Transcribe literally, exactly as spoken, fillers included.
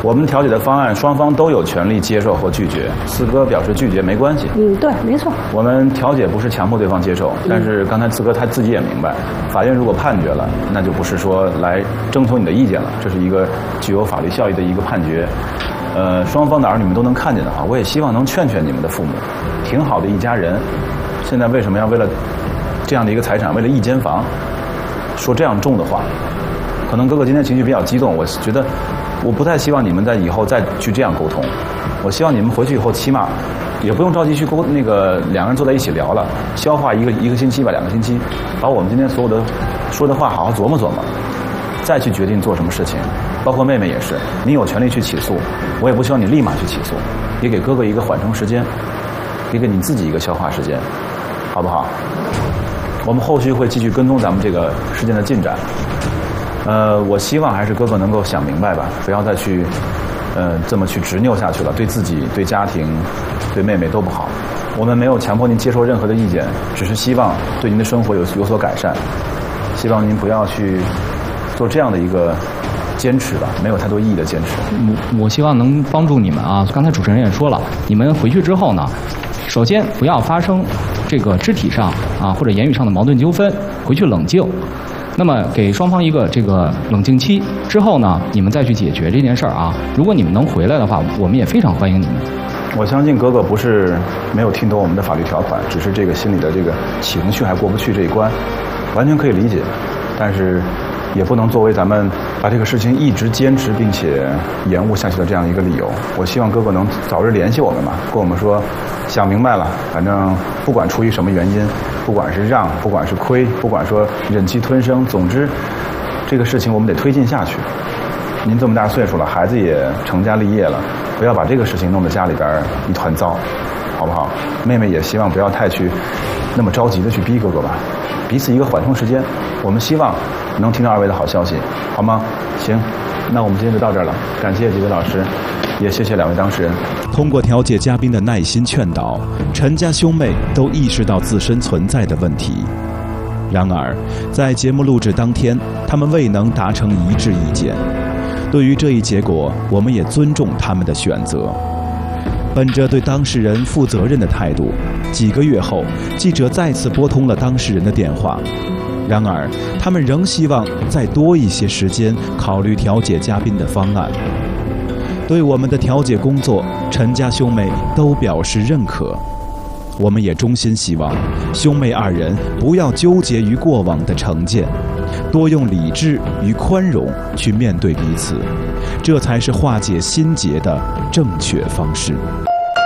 我们调解的方案，双方都有权利接受或拒绝。四哥表示拒绝没关系。 嗯，对，没错。 我们调解不是强迫对方接受，但是刚才四哥他自己也明白，法院如果判决了，那就不是说来征求你的意见了，这是一个具有法律效益的一个判决。呃，双方的儿女们都能看见的话，我也希望能劝劝你们的父母，挺好的一家人，现在为什么要为了这样的一个财产，为了一间房，说这样重的话？可能哥哥今天情绪比较激动，我觉得我不太希望你们在以后再去这样沟通。我希望你们回去以后，起码也不用着急去沟那个两个人坐在一起聊了，消化一个一个星期吧，两个星期，把我们今天所有的说的话好好琢磨琢磨，再去决定做什么事情。包括妹妹也是，你有权利去起诉，我也不希望你立马去起诉，也给哥哥一个缓冲时间，也给你自己一个消化时间，好不好？我们后续会继续跟踪咱们这个事件的进展。呃，我希望还是哥哥能够想明白吧，不要再去，呃，这么去执拗下去了，对自己、对家庭、对妹妹都不好。我们没有强迫您接受任何的意见，只是希望对您的生活有有所改善。希望您不要去做这样的一个坚持吧，没有太多意义的坚持。 我我希望能帮助你们啊。刚才主持人也说了，你们回去之后呢，首先不要发生这个肢体上啊或者言语上的矛盾纠纷，回去冷静。那么给双方一个这个冷静期之后呢，你们再去解决这件事儿啊。如果你们能回来的话，我们也非常欢迎你们。 我相信哥哥不是没有听懂我们的法律条款，只是这个心里的这个情绪还过不去这一关，完全可以理解。但是也不能作为咱们把这个事情一直坚持并且延误下去的这样一个理由。我希望哥哥能早日联系我们嘛，跟我们说想明白了，反正不管出于什么原因，不管是让，不管是亏，不管说忍气吞声，总之这个事情我们得推进下去。您这么大岁数了，孩子也成家立业了，不要把这个事情弄得家里边一团糟，好不好？妹妹也希望不要太去那么着急的去逼哥哥吧，彼此一个缓冲时间。我们希望能听到二位的好消息，好吗？行，那我们今天就到这儿了，感谢几位老师，也谢谢两位当事人。 通过调解嘉宾的耐心劝导，陈家兄妹都意识到自身存在的问题。然而，在节目录制当天，他们未能达成一致意见。对于这一结果，我们也尊重他们的选择。本着对当事人负责任的态度，几个月后，记者再次拨通了当事人的电话。然而，他们仍希望再多一些时间考虑调解嘉宾的方案。对我们的调解工作，陈家兄妹都表示认可。我们也衷心希望兄妹二人不要纠结于过往的成见，多用理智与宽容去面对彼此，这才是化解心结的正确方式。